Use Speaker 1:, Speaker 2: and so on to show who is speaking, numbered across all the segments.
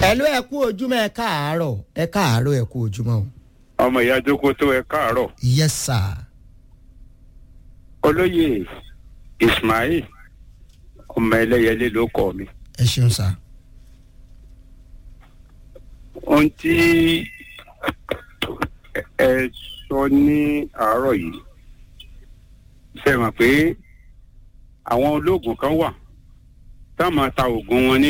Speaker 1: Hello, ẹ kú ojúmọ́, ẹ káàárọ̀, ẹ kú ojúmọ́ o.
Speaker 2: ọmọ ìyá jókòó tó ẹ káàárọ̀.
Speaker 1: Yes sir.
Speaker 2: Olóyè Ismail ọmọ ẹlẹ́yẹlé ló kọ mi.
Speaker 1: Ẹ ṣeun sir.
Speaker 2: Ohun tí ẹ sọ ní àárọ̀ yìí ṣe mọ̀ pé àwọn ológun kan wà tá máa ta oògùn wọn ní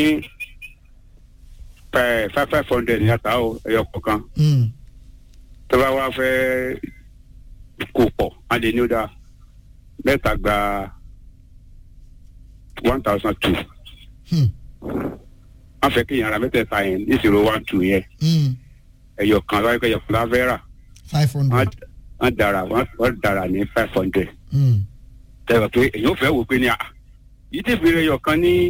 Speaker 2: 500 ní ata ẹyọ kọ̀ọ̀kan. Tó bá wá fẹ́ kó pọ̀ á lè ní ó dáa mẹ́ta gba 1,200. Wọ́n fẹ́ kí èèyàn ra mẹ́tẹ̀ẹ̀ta yẹn ní 012 yẹn. Ẹyọ kan láyé kẹyọ kan láfẹ́ rà.
Speaker 1: 500.
Speaker 2: Wọ́n dára ní 500. Tẹ̀wọ̀ pé èèyàn fẹ́ wò pé ní yìí tí ìfìrẹ́ ẹyọ kan ní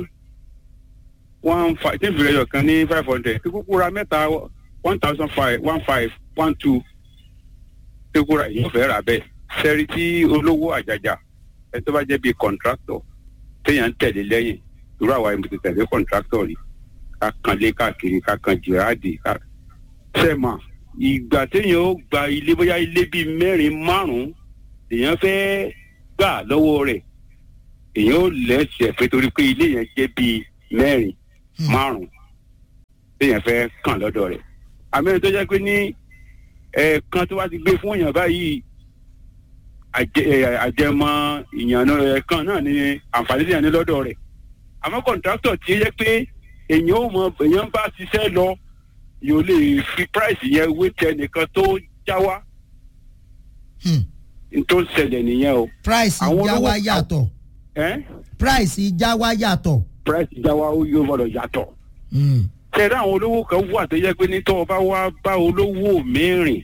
Speaker 2: 500 tí kúkú ra mẹ́ta 1,500 12 tí kúkú ra èèyàn fẹ́ rà bẹ́ẹ̀. Sẹ́rí tí olówó àjàjà ẹ tó bá jẹ́ bíi kọ̀ǹtráktọ̀ téèyàn ń tẹ̀lé lẹ́yìn irú àwa ẹ̀mí ti tẹ̀lé kọ̀ǹtráktọ̀ rí ká kan lé káàkiri ká kan jìráàdì ká. Sẹ́mà ìgbà téèyàn ó gba ilé bóyá ilé bíi 4-5 èèyàn fẹ́ gbà lọ́wọ́ rẹ̀ èèyàn ó lẹ́sẹ̀ pé torí pé ilé yẹn jẹ́ bíi 4-5 téèyàn fẹ́ kàn lọ́dọ̀ rẹ̀. Àmì tó jẹ́ pé ní ẹ̀ẹ̀kan tó wá ti gbé fún èèyàn báyìí àjẹmọ ìyànà ẹ̀ẹ̀kan náà ni àǹfààní tí yàn ní lọ́dọ̀ rẹ̀. Àmọ́ kọ̀ǹtráktọ̀ tí ó yẹ pé èèyàn bá ṣiṣẹ́ lọ yóò lè fi price yẹn wé tẹ nìkan tó já wá. n tó ṣẹlẹ̀ nìyẹn o.
Speaker 1: Price já wá yàtọ̀. Price já wá yàtọ̀.
Speaker 2: Price já wá yóò gbọ́dọ̀ yàtọ̀. Ṣẹ̀dá àwọn olówó kan wà tó yẹ pé ní tọ́ ọ bá wá bá olówó mìíràn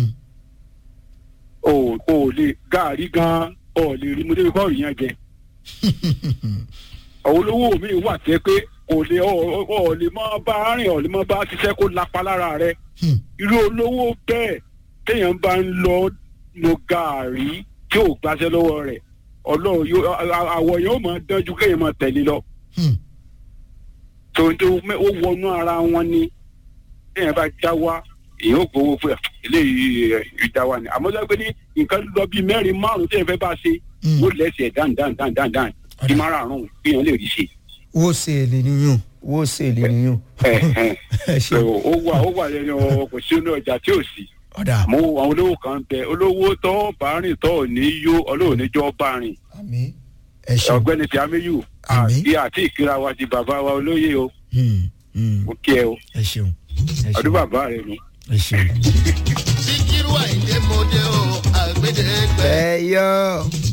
Speaker 2: o lè gaari gan o lè rí mo débi bọ́ọ̀lù yẹn jẹ. àwọn olówó mi wà tẹ́ pé o lè má bá rìn o lè má bá ṣiṣẹ́ kó lapa lára rẹ. irú olówó bẹ́ẹ̀ téèyàn bá ń lo gaari tí ò gbàṣẹ lọ́wọ́ rẹ̀ àwọ̀ yóò máa dánjú kéèyàn máa tẹ̀lé lọ. tó ó wọnú ara wọn ni téèyàn bá já wá èyàn ò gbowó fún eléyìí ìjà wa ni àmọ́ sọ pé ní nǹkan lọ bíi 4-5 tí ẹ fẹ́ bá ṣe wọ́n lẹ́sẹ̀ dáǹ kí márààrún kí èèyàn lè rí ṣe.
Speaker 1: Wó sèlè nìyún.
Speaker 2: ó wà lẹ́nu kò sí inú ọjà tí ò sí. mo àwọn olówó kan bẹ olówó tó bá rìn tó ní yó ọlọ́run níjọ́ bá rìn. Ọ̀gbẹ́ni tí a méyù àti ìkíra wa ti bàbá wa olóyè o. ó kí ẹ o. ọdún bàbá rẹ ni.
Speaker 3: Síkírù Àyìndé mo dé o àgbédègbè.
Speaker 1: Ẹ yọ.